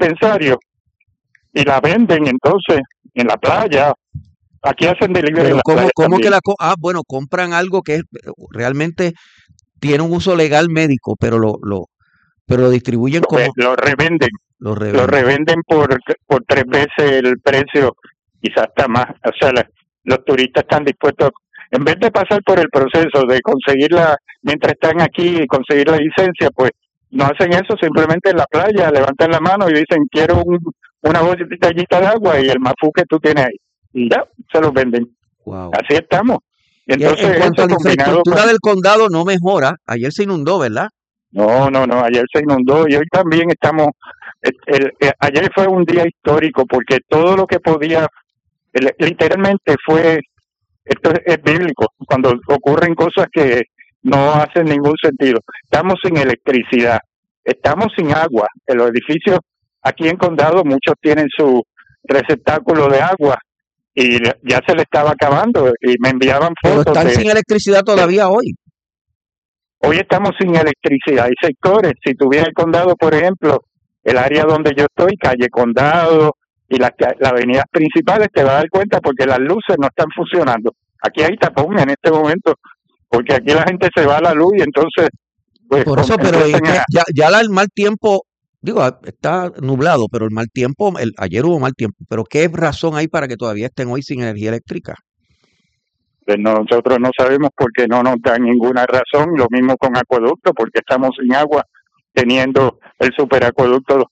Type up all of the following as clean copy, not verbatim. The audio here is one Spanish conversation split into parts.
dispensario y la venden entonces en la playa. Aquí hacen delivery en la playa ¿cómo que también. bueno, compran algo que realmente tiene un uso legal médico, pero lo distribuyen Pues como lo lo revenden? revenden por 3 veces el precio, quizás hasta más. O sea, los turistas están dispuestos, en vez de pasar por el proceso de conseguirla mientras están aquí y conseguir la licencia, pues no hacen eso, simplemente en la playa levantan la mano y dicen quiero una botellita de agua y el mafú que tú tienes ahí. Y ya, se los venden. Wow. Así estamos. Y Y en entonces cuanto eso a la combinado infraestructura con... del condado no mejora. Ayer se inundó, ¿verdad? No, ayer se inundó y hoy también estamos... ayer fue un día histórico porque todo lo que podía, literalmente fue... Esto es bíblico, cuando ocurren cosas que no hacen ningún sentido. Estamos sin electricidad, estamos sin agua. En los edificios aquí en Condado muchos tienen su receptáculo de agua y ya se le estaba acabando y me enviaban Pero fotos están sin electricidad de todavía hoy. hoy estamos sin electricidad. Hay sectores, si tuviera el condado, por ejemplo, el área donde yo estoy, calle Condado y las avenidas principales, te vas a dar cuenta porque las luces no están funcionando. Aquí hay tapón en este momento, porque aquí la gente se va a la luz y entonces pues Por eso, pero es empiezan que a... ya el mal tiempo, digo, está nublado, pero el mal tiempo, ayer hubo mal tiempo, pero ¿qué razón hay para que todavía estén hoy sin energía eléctrica? Pues nosotros no sabemos porque no nos dan ninguna razón. Lo mismo con acueducto, porque estamos sin agua, teniendo el superacueducto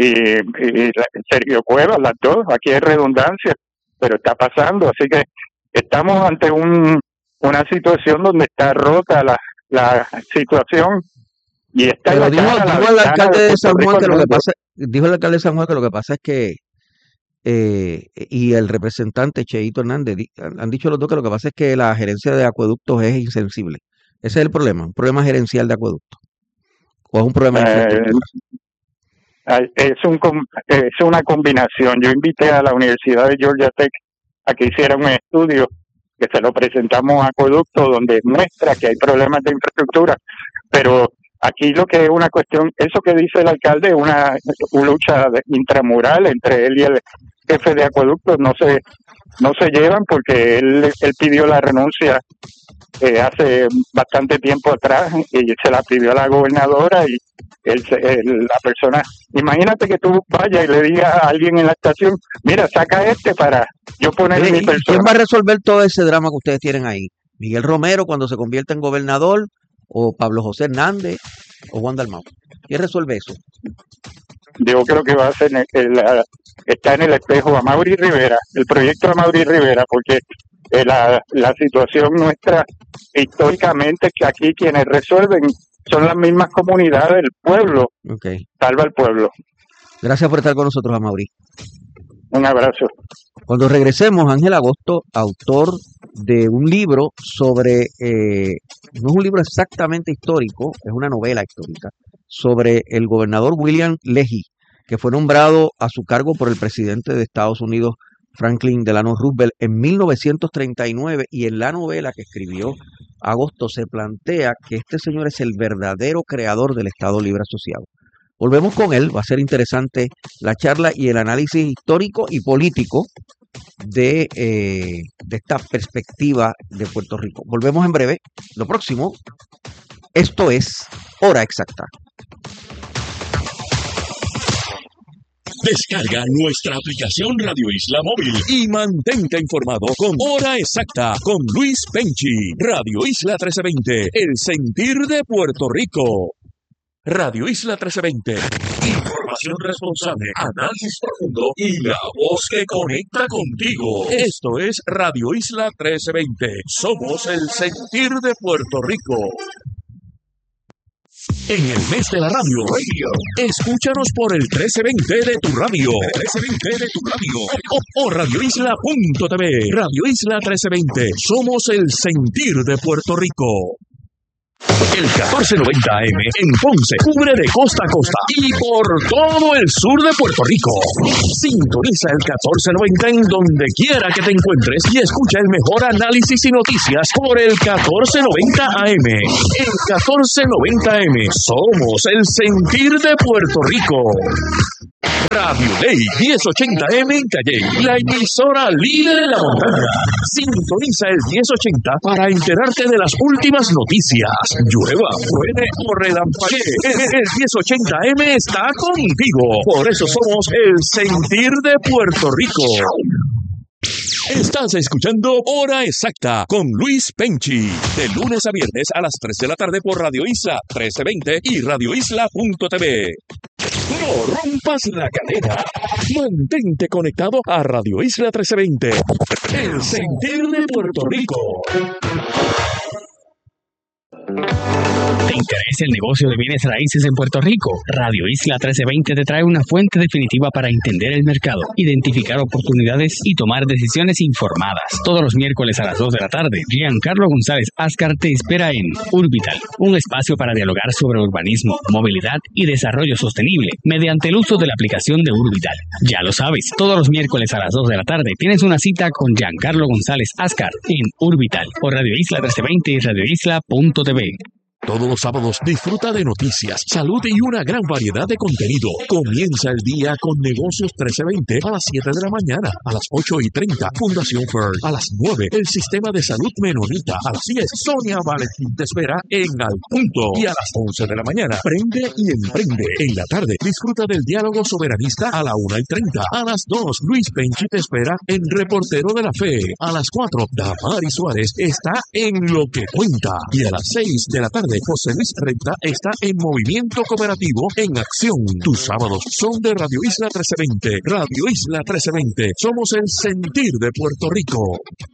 y Sergio Cuevas, las dos. Aquí hay redundancia, pero está pasando. Así que estamos ante una situación donde está rota la situación y está en Pero la cara, la dijo el ventana alcalde de de Puerto San Juan Rico al que lo que mundo. pasa, dijo el alcalde de San Juan que lo que pasa es que y el representante Cheito Hernández han dicho los dos que lo que pasa es que la gerencia de acueductos es insensible. Ese es el problema, un problema gerencial de acueductos. O es un problema de Eh, infraestructura. es una combinación. Yo invité a la Universidad de Georgia Tech a que hiciera un estudio que se lo presentamos a Acueducto donde muestra que hay problemas de infraestructura, pero aquí lo que es una cuestión, eso que dice el alcalde es una lucha intramural entre él y el jefe de Acueducto, no se llevan porque él pidió la renuncia hace bastante tiempo atrás y se la pidió a la gobernadora y la persona, imagínate que tú vayas y le digas a alguien en la estación, mira, saca para yo poner mi ¿Y quién va persona. a resolver todo ese drama que ustedes tienen ahí? ¿Miguel Romero cuando se convierte en gobernador? ¿O Pablo José Hernández? ¿O Juan Dalmau? ¿Quién resuelve eso? Yo creo que va a ser está en el espejo a Mauri Rivera, el proyecto de Mauri Rivera, porque la situación nuestra históricamente que aquí quienes resuelven son las mismas comunidades, el pueblo Okay. salva al pueblo. Gracias por estar con nosotros, Amaury. Un abrazo. Cuando regresemos, Ángel Agosto, autor de un libro sobre, no es un libro exactamente histórico, es una novela histórica, sobre el gobernador William Leahy, que fue nombrado a su cargo por el presidente de Estados Unidos, Franklin Delano Roosevelt, en 1939, y en la novela que escribió Agosto se plantea que este señor es el verdadero creador del Estado Libre Asociado. Volvemos con él, va a ser interesante la charla y el análisis histórico y político de esta perspectiva de Puerto Rico. Volvemos en breve. Lo próximo, esto es Hora Exacta. Descarga nuestra aplicación Radio Isla Móvil y mantente informado con Hora Exacta con Luis Penchi. Radio Isla 1320, el sentir de Puerto Rico. Radio Isla 1320. Información responsable, análisis profundo y la voz que conecta contigo. Esto es Radio Isla 1320. Somos el sentir de Puerto Rico. En el mes de la radio, escúchanos por el 1320 de tu radio. 1320 de tu radio. O radioisla.tv. Radio Isla 1320. Somos el sentir de Puerto Rico. El 1490 AM en Ponce cubre de costa a costa y por todo el sur de Puerto Rico. Sintoniza el 1490 en donde quiera que te encuentres y escucha el mejor análisis y noticias por el 1490 AM. El 1490 AM somos el sentir de Puerto Rico. Radio Ley 1080M en Calle, la emisora líder de la montaña. Sintoniza el 1080 para enterarte de las últimas noticias. Llueva, truene o relampaguee, el 1080M está contigo. Por eso somos el sentir de Puerto Rico. Estás escuchando Hora Exacta con Luis Penchi, de lunes a viernes a las 3 de la tarde por Radio Isla 1320 y radioisla.tv. No rompas la cadena. Mantente conectado a Radio Isla 1320, el sentir de Puerto Rico. ¿Te interesa el negocio de bienes raíces en Puerto Rico? Radio Isla 1320 te trae una fuente definitiva para entender el mercado, identificar oportunidades y tomar decisiones informadas. Todos los miércoles a las 2 de la tarde, Giancarlo González Ascar te espera en Urbital, un espacio para dialogar sobre urbanismo, movilidad y desarrollo sostenible mediante el uso de la aplicación de Urbital. Ya lo sabes, todos los miércoles a las 2 de la tarde tienes una cita con Giancarlo González Ascar en Urbital por Radio Isla 1320 y radioisla.tv. Todos los sábados disfruta de noticias, salud y una gran variedad de contenido. Comienza el día con Negocios 1320 a las 7 de la mañana, a las 8:30, Fundación Fern, a las 9, el Sistema de Salud Menonita, a las 10, Sonia Valentín te espera en Al Punto, y a las 11 de la mañana, Prende y Emprende. En la tarde, disfruta del diálogo soberanista a la 1:30, a las 2, Luis Penchi te espera en Reportero de la Fe, a las 4, Damari Suárez está en Lo que Cuenta, y a las 6 de la tarde, José Luis Renta está en Movimiento Cooperativo en Acción. Tus sábados son de Radio Isla 1320. Radio Isla 1320. Somos el sentir de Puerto Rico.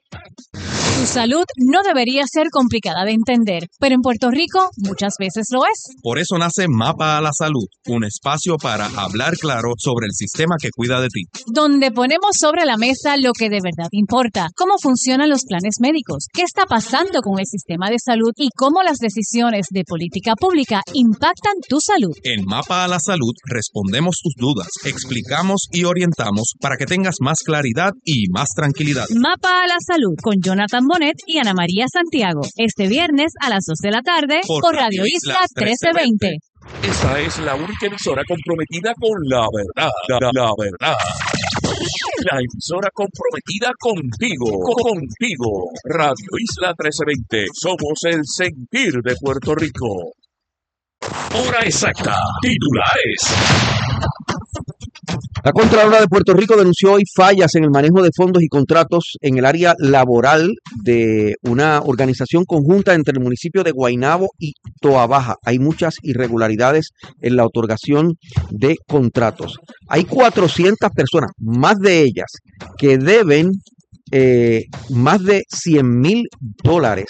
Tu salud no debería ser complicada de entender, pero en Puerto Rico muchas veces lo es. Por eso nace Mapa a la Salud, un espacio para hablar claro sobre el sistema que cuida de ti. Donde ponemos sobre la mesa lo que de verdad importa, cómo funcionan los planes médicos, qué está pasando con el sistema de salud y cómo las decisiones de política pública impactan tu salud. En Mapa a la Salud respondemos tus dudas, explicamos y orientamos para que tengas más claridad y más tranquilidad. Mapa a la Salud con Jonathan Bonet y Ana María Santiago. Este viernes a las 2 de la tarde por Radio Isla 1320. Esta es la única emisora comprometida con la verdad. La verdad. La emisora comprometida contigo. Contigo. Radio Isla 1320. Somos el sentir de Puerto Rico. Hora exacta. Titulares. La Contralora de Puerto Rico denunció hoy fallas en el manejo de fondos y contratos en el área laboral de una organización conjunta entre el municipio de Guaynabo y Toabaja. Hay muchas irregularidades en la otorgación de contratos. Hay 400 personas, más de ellas, que deben más de $100,000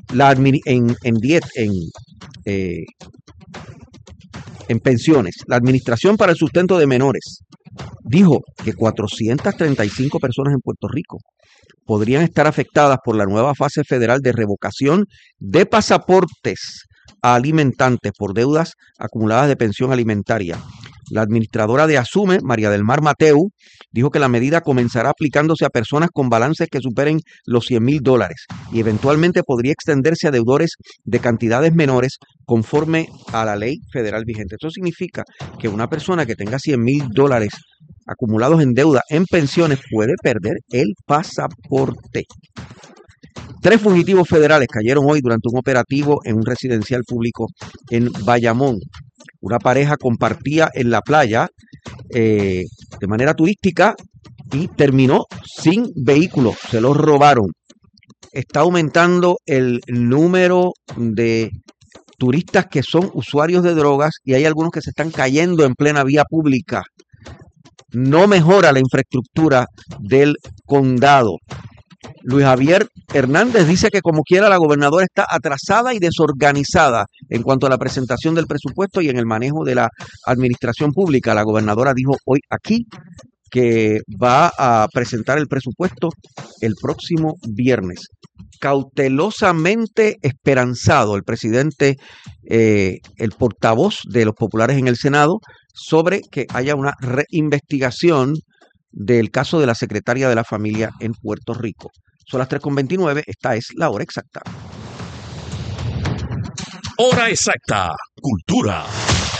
en pensiones. La Administración para el Sustento de Menores dijo que 435 personas en Puerto Rico podrían estar afectadas por la nueva fase federal de revocación de pasaportes a alimentantes por deudas acumuladas de pensión alimentaria. La administradora de Asume, María del Mar Mateu, dijo que la medida comenzará aplicándose a personas con balances que superen los $100,000 y eventualmente podría extenderse a deudores de cantidades menores conforme a la ley federal vigente. Eso significa que una persona que tenga $100,000 acumulados en deuda en pensiones puede perder el pasaporte. 3 fugitivos federales cayeron hoy durante un operativo en un residencial público en Bayamón. Una pareja compartía en la playa de manera turística y terminó sin vehículo. Se los robaron. Está aumentando el número de turistas que son usuarios de drogas y hay algunos que se están cayendo en plena vía pública. No mejora la infraestructura del condado. Luis Javier Hernández dice que como quiera la gobernadora está atrasada y desorganizada en cuanto a la presentación del presupuesto y en el manejo de la administración pública. La gobernadora dijo hoy aquí que va a presentar el presupuesto el próximo viernes. Cautelosamente esperanzado el presidente, el portavoz de los populares en el Senado, sobre que haya una reinvestigación del caso de la secretaria de la familia en Puerto Rico. Son las 3:29, esta es la hora exacta. Hora exacta. Cultura.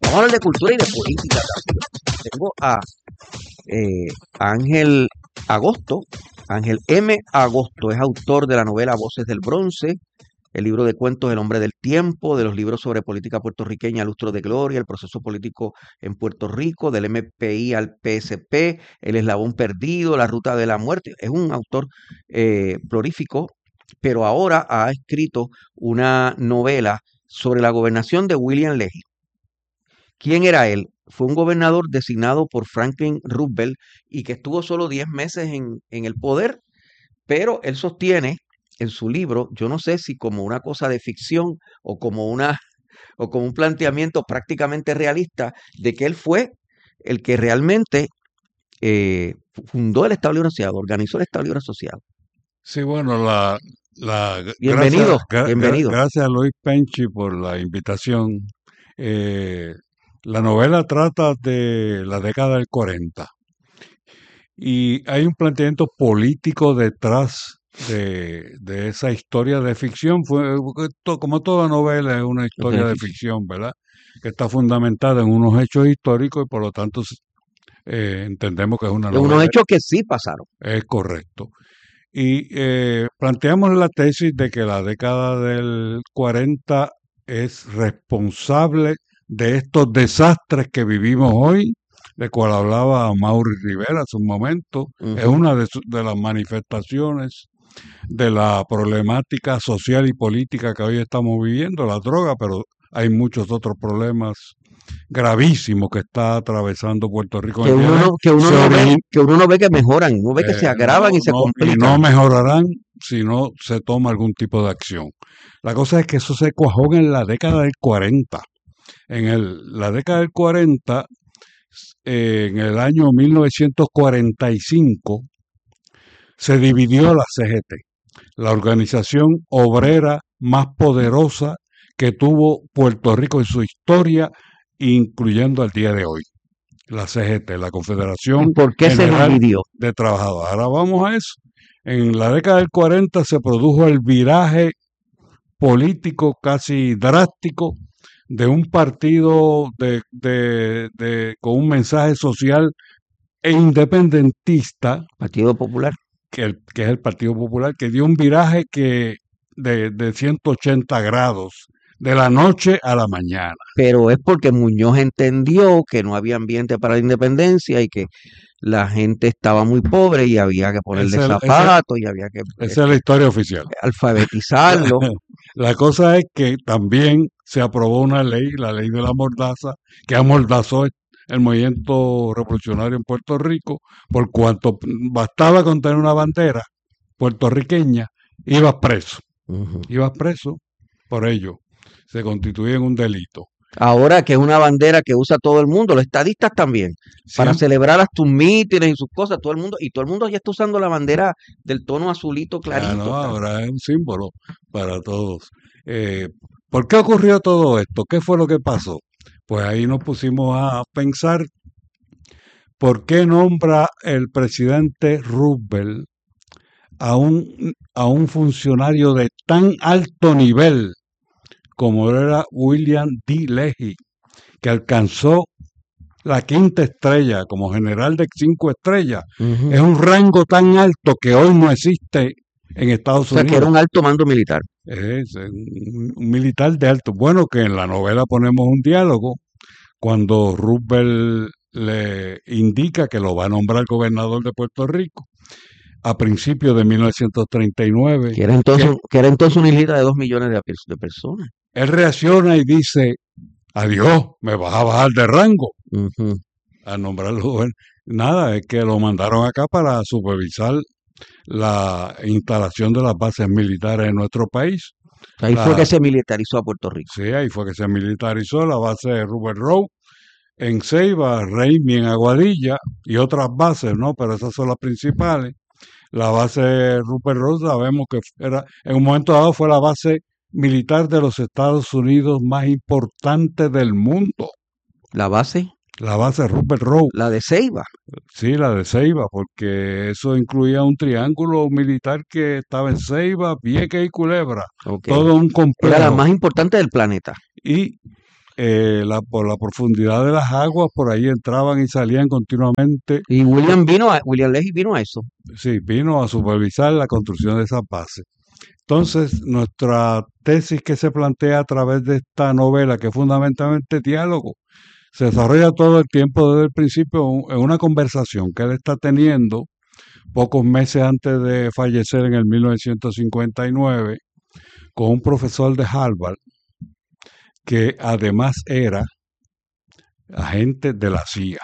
Vamos a hablar de cultura y de política también. Tengo a Ángel Agosto. Ángel M. Agosto es autor de la novela Voces del Bronce, el libro de cuentos El Hombre del Tiempo, de los libros sobre política puertorriqueña, Lustro de Gloria, el proceso político en Puerto Rico, del MPI al PSP, El Eslabón Perdido, La Ruta de la Muerte. Es un autor prolífico, pero ahora ha escrito una novela sobre la gobernación de William Leahy. ¿Quién era él? Fue un gobernador designado por Franklin Roosevelt y que estuvo solo 10 meses en el poder, pero él sostiene en su libro, yo no sé si como una cosa de ficción o como un planteamiento prácticamente realista, de que él fue el que realmente fundó el Estado Libre Asociado, organizó el Estado Libre Asociado. Sí, bueno, Bienvenido, bienvenido. Gracias a Luis Penchi por la invitación. La novela trata de la década del 40 y hay un planteamiento político detrás de esa historia de ficción. Como toda novela es una historia de ficción, ¿verdad? Que está fundamentada en unos hechos históricos y por lo tanto entendemos que es una novela. Unos hechos que sí pasaron. Es correcto. Y planteamos la tesis de que la década del 40 es responsable de estos desastres que vivimos hoy, de cual hablaba Mauri Rivera hace un momento. Es una de las manifestaciones de la problemática social y política que hoy estamos viviendo, la droga, pero hay muchos otros problemas gravísimos que está atravesando Puerto Rico. Que uno no ve que mejoran, uno ve que se agravan y se complican. Y no mejorarán si no se toma algún tipo de acción. La cosa es que eso se cuajó en la década del 40. La década del 40, en el año 1945, se dividió la CGT, la organización obrera más poderosa que tuvo Puerto Rico en su historia, incluyendo al día de hoy. La CGT, la Confederación General de Trabajadores. Ahora vamos a eso. En la década del 40 se produjo el viraje político casi drástico de un partido con un mensaje social e independentista, Partido Popular, que es el Partido Popular, que dio un viraje de 180 grados, de la noche a la mañana. Pero es porque Muñoz entendió que no había ambiente para la independencia y que la gente estaba muy pobre y había que ponerle zapatos y había que... Esa es la historia oficial. Alfabetizarlo. La cosa es que también se aprobó una ley, la ley de la mordaza, que amordazó el movimiento revolucionario en Puerto Rico, por cuanto bastaba con tener una bandera puertorriqueña, ibas preso. Ibas preso por ello. Se constituye en un delito. Ahora que es una bandera que usa todo el mundo, los estadistas también, para celebrar tus mítines y sus cosas, todo el mundo ya está usando la bandera del tono azulito clarito. Ahora es un símbolo para todos. ¿Por qué ocurrió todo esto? ¿Qué fue lo que pasó? Pues ahí nos pusimos a pensar por qué nombra el presidente Roosevelt a un funcionario de tan alto nivel como era William D. Leahy, que alcanzó la 5ª estrella como general de 5 estrellas. Es un rango tan alto que hoy no existe en Estados Unidos. O sea, que era un alto mando militar. Es un militar de alto. Bueno, que en la novela ponemos un diálogo cuando Roosevelt le indica que lo va a nombrar gobernador de Puerto Rico a principios de 1939. Que era entonces una islita de 2 millones de personas. Él reacciona y dice, adiós, me vas a bajar de rango. A nombrarlo. Nada, es que lo mandaron acá para supervisar la instalación de las bases militares en nuestro país. Ahí fue que se militarizó a Puerto Rico. Sí, ahí fue que se militarizó la base de Rupert Road en Ceiba, Raimi en Aguadilla y otras bases, ¿no? Pero esas son las principales. La base de Rupert Road sabemos que en un momento dado fue la base militar de los Estados Unidos más importante del mundo. ¿La base? La base Rupert Road. ¿La de Ceiba? Sí, la de Ceiba, porque eso incluía un triángulo militar que estaba en Ceiba, Vieques y Culebra. Okay. Todo un complejo. Era la más importante del planeta. Y por la profundidad de las aguas, por ahí entraban y salían continuamente. Y William Leahy vino a eso. Sí, vino a supervisar la construcción de esas bases. Entonces, nuestra tesis que se plantea a través de esta novela, que es fundamentalmente diálogo, se desarrolla todo el tiempo desde el principio en una conversación que él está teniendo pocos meses antes de fallecer en el 1959 con un profesor de Harvard que además era agente de la CIA,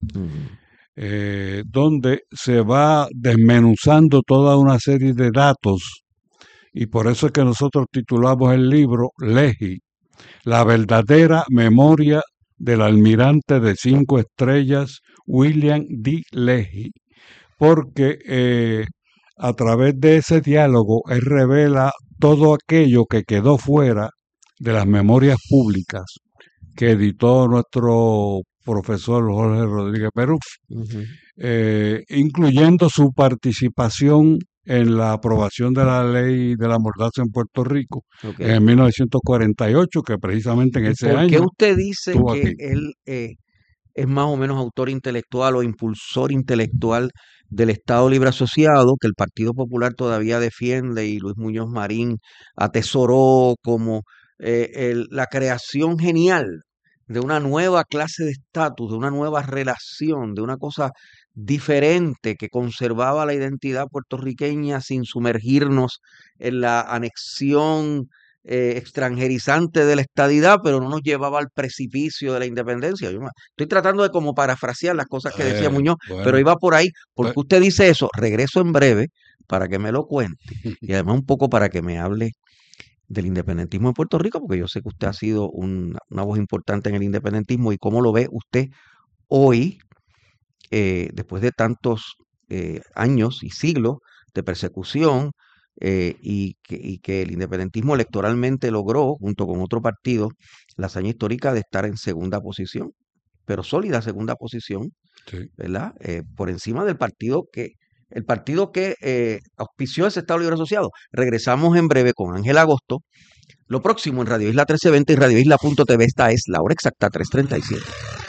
donde se va desmenuzando toda una serie de datos, y por eso es que nosotros titulamos el libro Leahy, la verdadera memoria del almirante de 5 estrellas William D. Leahy, porque a través de ese diálogo él revela todo aquello que quedó fuera de las memorias públicas que editó nuestro profesor Jorge Rodríguez Perú, incluyendo su participación en la aprobación de la ley de la mordaza en Puerto Rico en 1948, que precisamente en ese año... ¿Por qué usted dice que él es más o menos autor intelectual o impulsor intelectual del Estado Libre Asociado, que el Partido Popular todavía defiende y Luis Muñoz Marín atesoró como la creación genial de una nueva clase de estatus, de una nueva relación, de una cosa diferente que conservaba la identidad puertorriqueña sin sumergirnos en la anexión extranjerizante de la estadidad, pero no nos llevaba al precipicio de la independencia? Yo estoy tratando de como parafrasear las cosas que decía Muñoz, pero iba por ahí. ¿Por qué usted dice eso? Regreso en breve para que me lo cuente y además un poco para que me hable del independentismo en Puerto Rico, porque yo sé que usted ha sido una voz importante en el independentismo, y cómo lo ve usted hoy, después de tantos años y siglos de persecución, y que el independentismo electoralmente logró, junto con otro partido, la hazaña histórica de estar en segunda posición, pero sólida segunda posición, ¿verdad? Por encima del partido que auspició ese Estado Libre Asociado. Regresamos en breve con Ángel Agosto. Lo próximo en Radio Isla 1320 y radioisla.tv. Esta es la hora exacta, 3:37.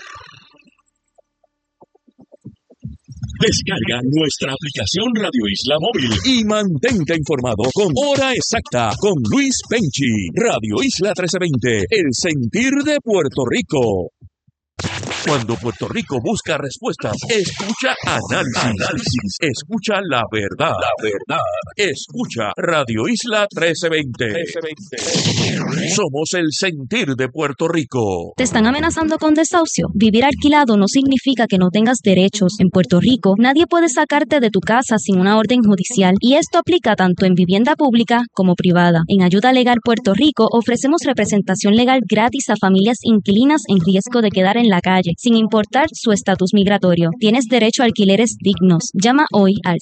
Descarga nuestra aplicación Radio Isla Móvil y mantente informado con Hora Exacta con Luis Penchi. Radio Isla 1320, el sentir de Puerto Rico. Cuando Puerto Rico busca respuestas, escucha análisis, escucha la verdad, escucha Radio Isla 1320. Somos el sentir de Puerto Rico. ¿Te están amenazando con desahucio? Vivir alquilado no significa que no tengas derechos. En Puerto Rico, nadie puede sacarte de tu casa sin una orden judicial, y esto aplica tanto en vivienda pública como privada. En Ayuda Legal Puerto Rico ofrecemos representación legal gratis a familias inquilinas en riesgo de quedar en la calle, sin importar su estatus migratorio. Tienes derecho a alquileres dignos. Llama hoy al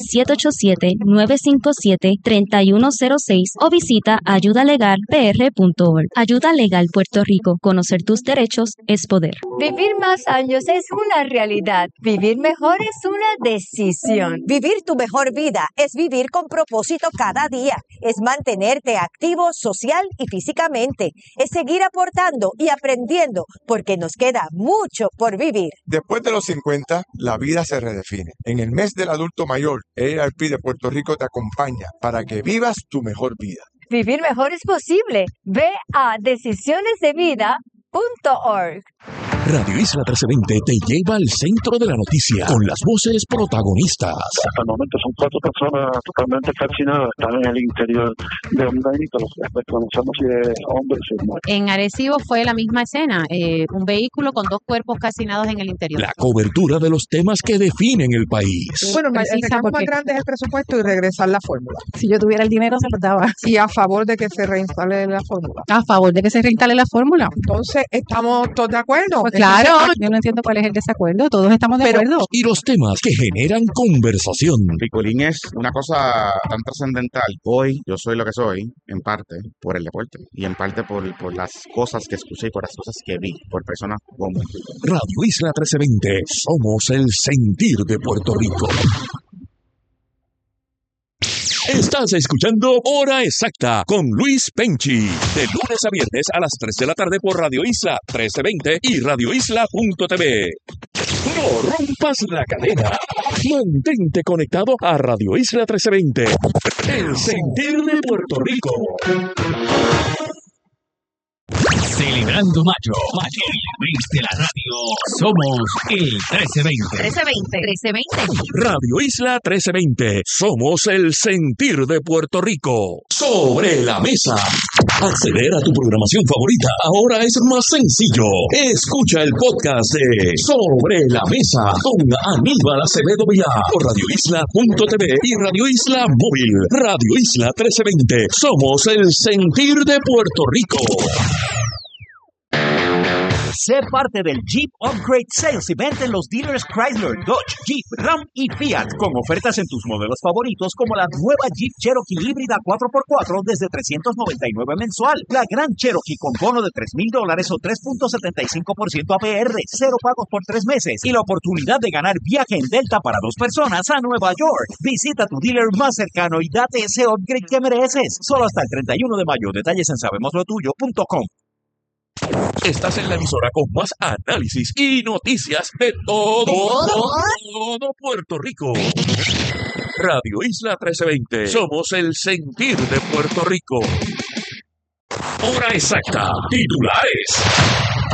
787-957-3106 o visita ayudalegalpr.org. Ayuda Legal Puerto Rico. Conocer tus derechos es poder. Vivir más años es una realidad. Vivir mejor es una decisión. Vivir tu mejor vida es vivir con propósito cada día. Es mantenerte activo social y físicamente. Es seguir aportando y aprendiendo, porque nos queda mucho por vivir. Después de los 50, la vida se redefine. En el mes del adulto mayor, AARP de Puerto Rico te acompaña para que vivas tu mejor vida. Vivir mejor es posible. Ve a decisionesdevida.org. Radio Isla 1320 te lleva al centro de la noticia con las voces protagonistas. Hasta el momento son 4 personas totalmente calcinadas, están en el interior de un vehículo, desconocemos si es hombre o si es mujer. En Arecibo fue la misma escena, un vehículo con 2 cuerpos calcinados en el interior. La cobertura de los temas que definen el país. Bueno, el reclamo más grande es el presupuesto y regresar la fórmula. Si yo tuviera el dinero, se lo daba. Y a favor de que se reinstale la fórmula. A favor de que se reinstale la fórmula. Entonces, ¿estamos todos de acuerdo? Pues claro, yo no entiendo cuál es el desacuerdo, todos estamos de acuerdo. Y los temas que generan conversación. Picolín es una cosa tan trascendental. Hoy yo soy lo que soy, en parte por el deporte y en parte por las cosas que escuché y por las cosas que vi, por personas como Radio Isla 1320, somos el sentir de Puerto Rico. Estás escuchando Hora Exacta con Luis Penchi, de lunes a viernes a las 3 de la tarde por Radio Isla 1320 y radioisla.tv. No rompas la cadena. Mantente conectado a Radio Isla 1320. El sentir de Puerto Rico. Celebrando Mayo, el mes de la radio. Somos el 1320. 1320. Radio Isla 1320. Somos el sentir de Puerto Rico. Sobre la mesa. Acceder a tu programación favorita ahora es más sencillo. Escucha el podcast de Sobre la Mesa con Aníbal Acevedo Vilá por radioisla.tv y Radio Isla Móvil. Radio Isla 1320. Somos el sentir de Puerto Rico. Sé parte del Jeep Upgrade Sales Event en los dealers Chrysler, Dodge, Jeep, Ram y Fiat, con ofertas en tus modelos favoritos como la nueva Jeep Cherokee híbrida 4x4 desde $399 mensual, la Grand Cherokee con bono de $3,000 o 3.75% APR, 0 pagos por 3 meses y la oportunidad de ganar viaje en Delta para 2 personas a Nueva York. Visita tu dealer más cercano y date ese upgrade que mereces. Solo hasta el 31 de mayo. Detalles en sabemoslotuyo.com. Estás en la emisora con más análisis y noticias de todo Puerto Rico. Radio Isla 1320. Somos el sentir de Puerto Rico. Hora exacta. Titulares.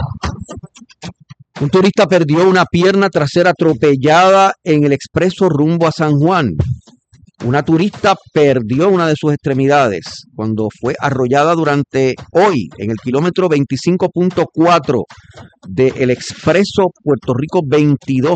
Un turista perdió una pierna tras ser atropellada en el expreso rumbo a San Juan. Una turista perdió una de sus extremidades cuando fue arrollada durante hoy en el kilómetro 25.4 del expreso Puerto Rico 22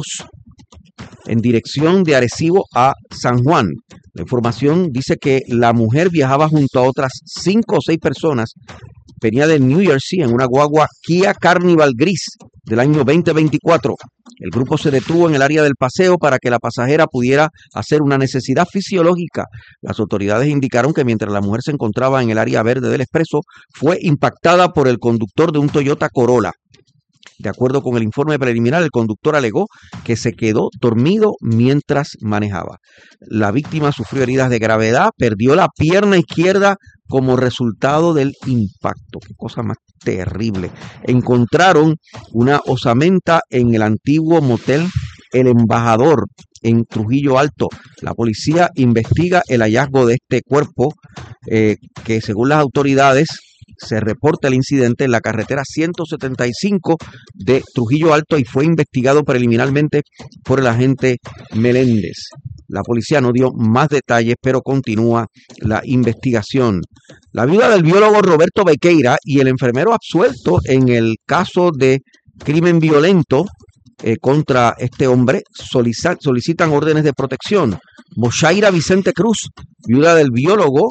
en dirección de Arecibo a San Juan. La información dice que la mujer viajaba junto a otras 5 o 6 personas. Venía de New Jersey en una guagua Kia Carnival gris del año 2024. El grupo se detuvo en el área del paseo para que la pasajera pudiera hacer una necesidad fisiológica. Las autoridades indicaron que mientras la mujer se encontraba en el área verde del expreso, fue impactada por el conductor de un Toyota Corolla. De acuerdo con el informe preliminar, el conductor alegó que se quedó dormido mientras manejaba. La víctima sufrió heridas de gravedad, perdió la pierna izquierda como resultado del impacto. Qué cosa más terrible. Encontraron una osamenta en el antiguo motel El Embajador en Trujillo Alto. La policía investiga el hallazgo de este cuerpo que según las autoridades se reporta el incidente en la carretera 175 de Trujillo Alto y fue investigado preliminarmente por el agente Meléndez. La policía no dio más detalles, pero continúa la investigación. La viuda del biólogo Roberto Bequeira y el enfermero absuelto en el caso de crimen violento contra este hombre solicitan órdenes de protección. Moshaira Vicente Cruz, viuda del biólogo,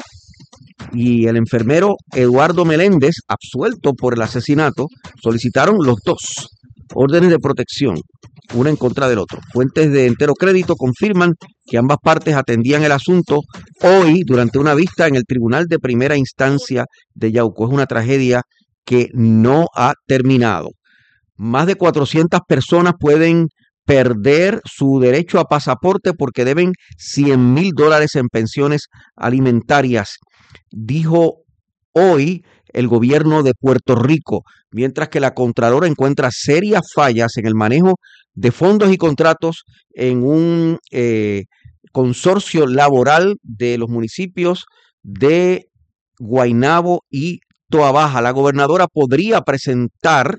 y el enfermero Eduardo Meléndez, absuelto por el asesinato, solicitaron los dos órdenes de protección, una en contra del otro. Fuentes de entero crédito confirman que ambas partes atendían el asunto hoy durante una vista en el Tribunal de Primera Instancia de Yauco. Es una tragedia que no ha terminado. Más de 400 personas pueden perder su derecho a pasaporte porque deben $100,000 en pensiones alimentarias, dijo hoy el gobierno de Puerto Rico, mientras que la Contralora encuentra serias fallas en el manejo de fondos y contratos en un consorcio laboral de los municipios de Guaynabo y Toabaja. La gobernadora podría presentar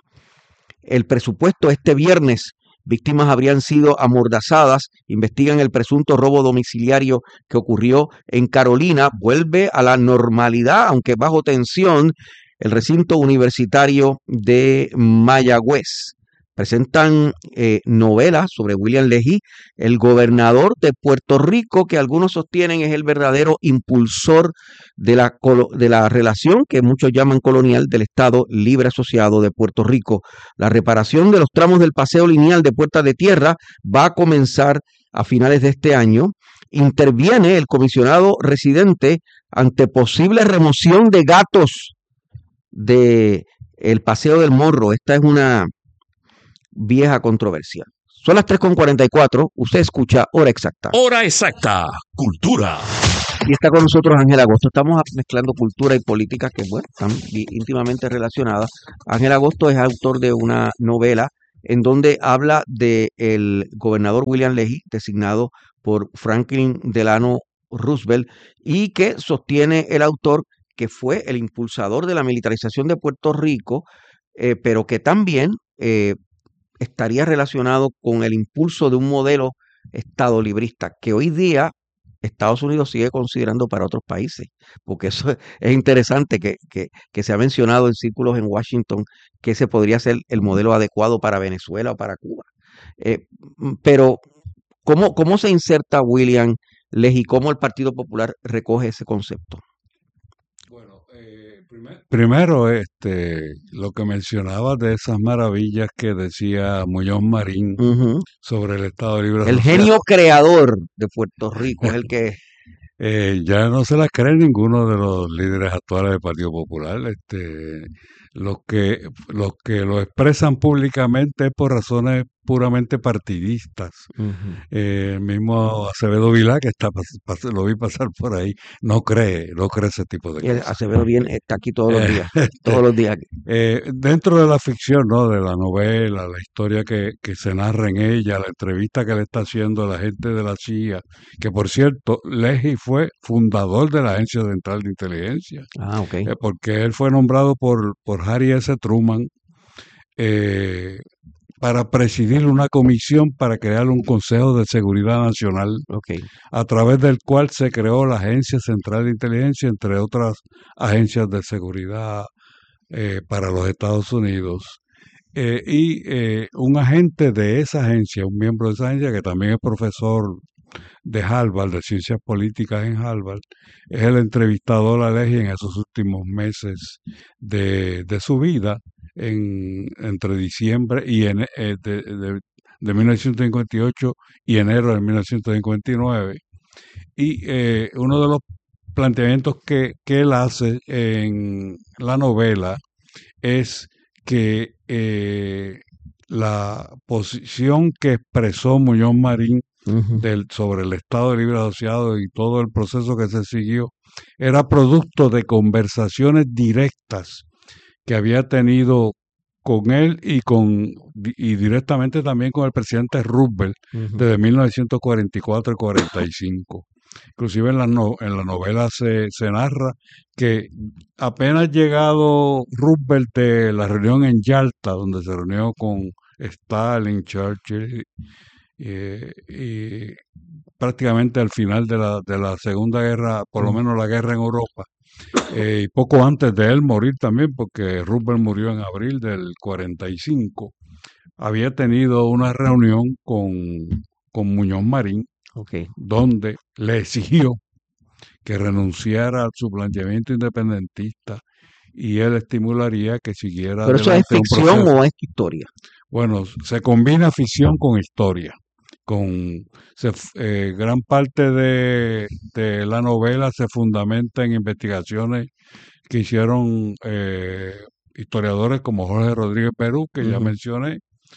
el presupuesto este viernes. Víctimas habrían sido amordazadas. Investigan el presunto robo domiciliario que ocurrió en Carolina. Vuelve a la normalidad, aunque bajo tensión, el recinto universitario de Mayagüez. Presentan novelas sobre William Leahy, el gobernador de Puerto Rico, que algunos sostienen es el verdadero impulsor de la relación que muchos llaman colonial del Estado Libre Asociado de Puerto Rico. La reparación de los tramos del paseo lineal de Puerta de Tierra va a comenzar a finales de este año. Interviene el comisionado residente ante posible remoción de gatos de el Paseo del Morro. Esta es una vieja controversia. Son las 3:44. Usted escucha Hora Exacta. Hora Exacta. Cultura. Y está con nosotros Ángel Agosto. Estamos mezclando cultura y política que, bueno, están íntimamente relacionadas. Ángel Agosto es autor de una novela en donde habla de el gobernador William Leahy, designado por Franklin Delano Roosevelt, y que sostiene el autor que fue el impulsador de la militarización de Puerto Rico, pero que también estaría relacionado con el impulso de un modelo estadolibrista que hoy día Estados Unidos sigue considerando para otros países, porque eso es interesante que se ha mencionado en círculos en Washington que ese podría ser el modelo adecuado para Venezuela o para Cuba. Pero, ¿cómo se inserta William Leahy? ¿Cómo el Partido Popular recoge ese concepto? Primero, lo que mencionabas de esas maravillas que decía Muñoz Marín sobre el Estado Libre El Asociado. genio creador de Puerto Rico es el que... Ya no se las cree ninguno de los líderes actuales del Partido Popular. Los que lo expresan públicamente es por razones puramente partidistas. El mismo Acevedo Vilá, que lo vi pasar por ahí, no cree ese tipo de cosas. Acevedo está aquí todos los días, todos los días. Dentro de la ficción, ¿no? De la novela, la historia que se narra en ella, la entrevista que le está haciendo la gente de la CIA, que por cierto, Leahy fue fundador de la Agencia Central de Inteligencia. Porque él fue nombrado por Harry S. Truman para presidir una comisión para crear un Consejo de Seguridad Nacional, a través del cual se creó la Agencia Central de Inteligencia, entre otras agencias de seguridad para los Estados Unidos. Un agente de esa agencia, un miembro de esa agencia, que también es profesor de Harvard, de Ciencias Políticas en Harvard, es el entrevistador a Leahy en esos últimos meses de su vida, entre diciembre de 1958 y enero de 1959. Y uno de los planteamientos que él hace en la novela es que la posición que expresó Muñoz Marín sobre el Estado Libre Asociado y todo el proceso que se siguió era producto de conversaciones directas que había tenido con él y directamente también con el presidente Roosevelt desde 1944 y 45. Inclusive en la novela se narra que apenas llegado Roosevelt de la reunión en Yalta, donde se reunió con Stalin, Churchill, y prácticamente al final de la Segunda Guerra, por lo menos la guerra en Europa, y poco antes de él morir también, porque Roosevelt murió en abril del 45, había tenido una reunión con Muñoz Marín, donde le exigió que renunciara a su planteamiento independentista y él estimularía que siguiera. ¿Pero eso es ficción o es historia? Bueno, se combina ficción con historia. Gran parte de la novela se fundamenta en investigaciones que hicieron historiadores como Jorge Rodríguez Perú, que ya mencioné,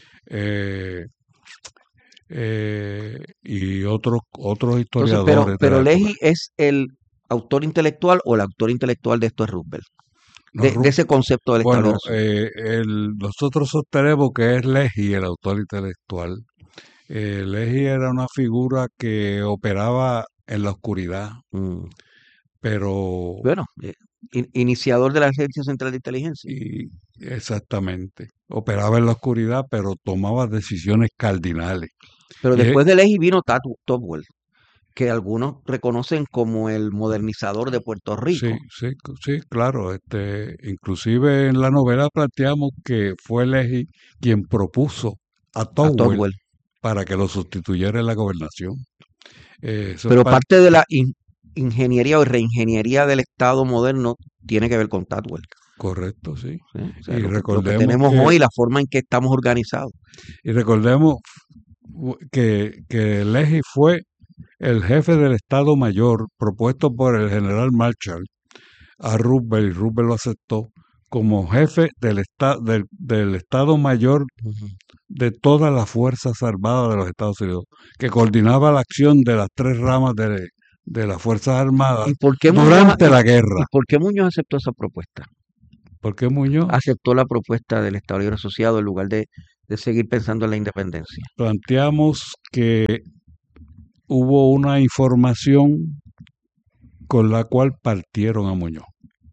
y otros historiadores. Entonces, pero Leahy es el autor intelectual o el autor intelectual de esto es Roosevelt. De ese concepto del Estado. Nosotros sostenemos que es Leahy el autor intelectual. Leahy era una figura que operaba en la oscuridad, pero... Bueno, iniciador de la Agencia Central de Inteligencia. Exactamente. Operaba en la oscuridad, pero tomaba decisiones cardinales. Pero después de Leahy vino Topwell, que algunos reconocen como el modernizador de Puerto Rico. Sí, claro. Inclusive en la novela planteamos que fue Leahy quien propuso a Topwell para que lo sustituyera en la gobernación. Pero parte de la ingeniería o reingeniería del Estado moderno tiene que ver con Topwell. Correcto, sí. O sea, lo que tenemos hoy, la forma en que estamos organizados. Y recordemos que Leahy fue el jefe del Estado Mayor propuesto por el general Marshall a Roosevelt, y Roosevelt lo aceptó como jefe del Estado Mayor de todas las Fuerzas Armadas de los Estados Unidos, que coordinaba la acción de las tres ramas de las Fuerzas Armadas ¿Y por qué durante la guerra. ¿Y por qué Muñoz aceptó esa propuesta? ¿Por qué Muñoz? Aceptó la propuesta del Estado Libre Asociado en lugar de seguir pensando en la independencia. Planteamos que hubo una información con la cual partieron a Muñoz.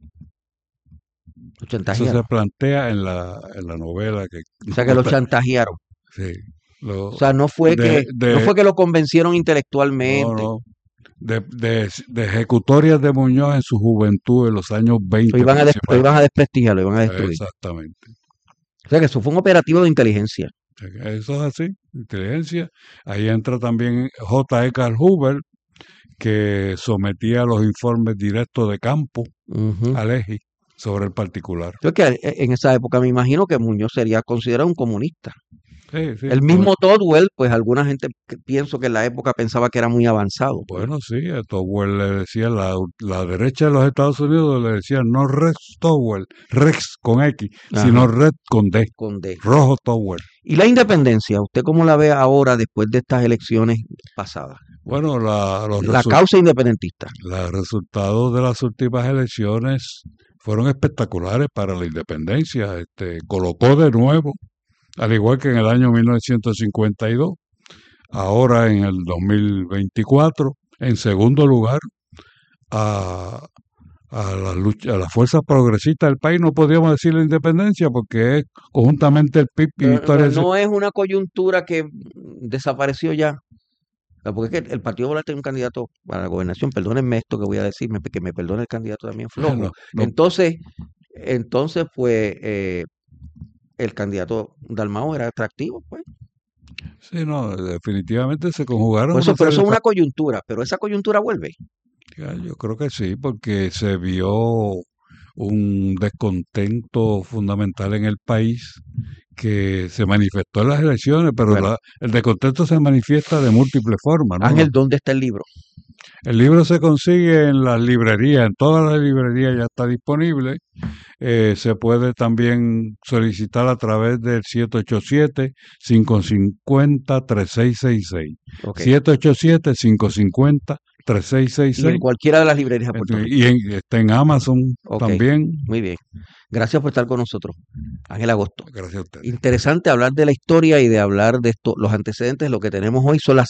Lo Eso chantajearon. se plantea en la novela. O sea, que lo chantajearon. Sí. O sea, no fue que lo convencieron intelectualmente. No. De ejecutorias de Muñoz en su juventud, en los años 20. Lo iban a desprestigiar, lo iban a destruir. Exactamente. O sea, que eso fue un operativo de inteligencia. Eso es así, inteligencia. Ahí entra también J. Edgar Hoover, que sometía los informes directos de campo al EGI sobre el particular. Yo que en esa época me imagino que Muñoz sería considerado un comunista. Sí, el mismo Todwell, pues alguna gente pienso que en la época pensaba que era muy avanzado. Bueno, sí, a Todwell le decía, la derecha de los Estados Unidos le decía no Rex Todwell, Rex con X, sino Red con D. Rojo Todwell. ¿Y la independencia? ¿Usted cómo la ve ahora después de estas elecciones pasadas? Bueno, la causa independentista. Los resultados de las últimas elecciones fueron espectaculares para la independencia. Colocó de nuevo, al igual que en el año 1952, ahora en el 2024, en segundo lugar a las fuerzas progresistas del país. No podríamos decir la independencia porque es conjuntamente el PIB y Victoria. No es una coyuntura que desapareció ya. Porque es que el Partido Popular tiene un candidato para la gobernación, perdónenme esto que voy a decir, que me perdone el candidato también flojo. No. Entonces pues el candidato Dalmau era atractivo, pues. Sí, no, definitivamente se conjugaron. Pero eso es una coyuntura, pero esa coyuntura vuelve. Yo creo que sí, porque se vio un descontento fundamental en el país que se manifestó en las elecciones, pero el descontento se manifiesta de múltiples formas, ¿no? Ángel, ¿dónde está el libro? El libro se consigue en las librerías, en todas las librerías ya está disponible. Se puede también solicitar a través del 787-550-3666. Okay. 787-550-3666. Y en cualquiera de las librerías. Y está en Amazon también. Muy bien. Gracias por estar con nosotros, Ángel Agosto. Gracias a usted. Interesante hablar de la historia y de hablar de esto, los antecedentes. Lo que tenemos hoy son las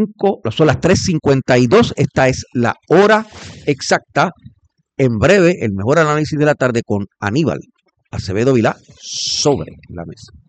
3:52. Esta es la hora exacta. En breve, el mejor análisis de la tarde con Aníbal Acevedo Vilá sobre la mesa.